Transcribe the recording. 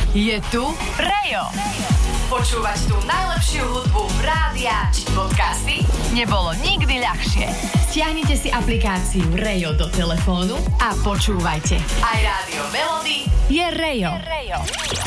Je tu Rejo. Počúvať tú najlepšiu hudbu rádia či podcasty nebolo nikdy ľahšie. Stiahnite si aplikáciu Rejo do telefónu a počúvajte. Aj Rádio Melody je Rejo.